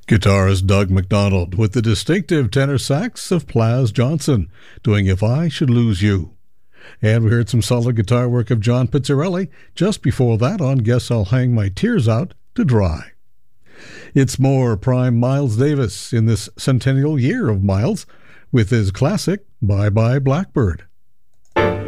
Guitarist Doug MacDonald with the distinctive tenor sax of Plas Johnson doing If I Should Lose You. And we heard some solid guitar work of John Pizzarelli just before that on Guess I'll Hang My Tears Out to Dry. It's more prime Miles Davis in this centennial year of Miles with his classic Bye Bye Blackbird.